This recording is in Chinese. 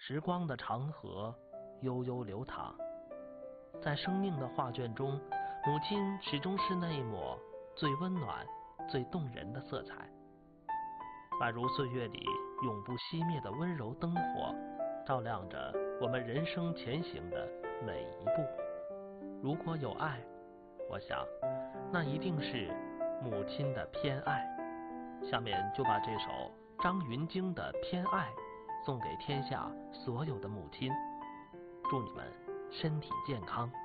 时光的长河悠悠流淌，在生命的画卷中，母亲始终是那一抹最温暖、最动人的色彩，宛如岁月里永不熄灭的温柔灯火，照亮着我们人生前行的每一步。如果有爱，我想那一定是母亲的偏爱。下面就把这首张芸京的《偏爱》送给天下所有的母亲，祝你们身体健康。